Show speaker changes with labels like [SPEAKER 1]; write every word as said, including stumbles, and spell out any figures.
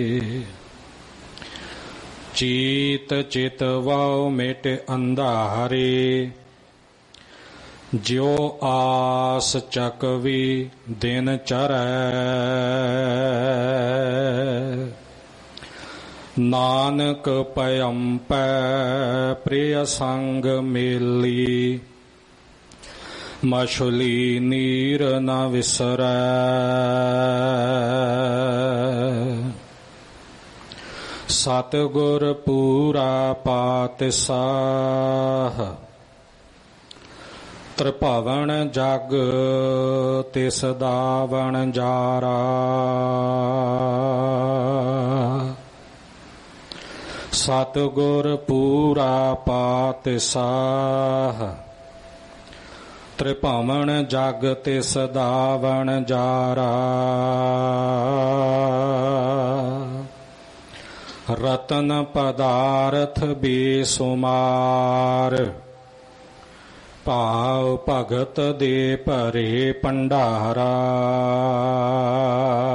[SPEAKER 1] ਚੀਤ ਚਿਤ ਵਾਉ ਮਿਟ ਅੰਧਾਰੇ, ਜਿਉ ਆਸ ਚੱਕਵੀ ਦਿਨ ਚਰੈ। ਨਾਨਕ ਪਇੰਪੈ ਪ੍ਰਿਯ ਸੰਗ ਮੇਲੀ, ਮਛਲੀ ਨੀਰ ਨ ਵਿਸਰੈ। ਸਤਿਗੁਰ ਪੂਰਾ ਪਾਤਿਸਾਹ, ਤ੍ਰਿਭਵਨ ਜਗ ਤਿਸ ਦਾ ਵਣਜਾਰਾ। ਸਤਿਗੁਰ ਪੂਰਾ ਪਾਤਿਸਾਹ, ਤ੍ਰਿਭਵਨ ਜਗ ਤਿਸ ਦਾ ਵਣਜਾਰਾ। ਰਤਨ ਪਦਾਰਥ ਬੇਸੁਮਾਰ, ਭਾਵ ਭਗਤ ਦੇ ਭਰੇ ਭੰਡਾਰਾ।